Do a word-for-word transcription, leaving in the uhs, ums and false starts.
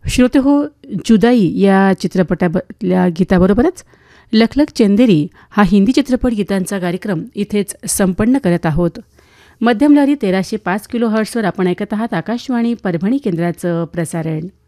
श्रोते हो, जुदाई या चित्रपटातल्या गीताबरोबरच लखलख चंदेरी हा हिंदी चित्रपट गीतांचा कार्यक्रम इथेच संपन्न करत आहोत. मध्यम लहरी तेराशे पाच किलो हर्ट्सवर आपण ऐकत आहात आकाशवाणी परभणी केंद्राचं प्रसारण.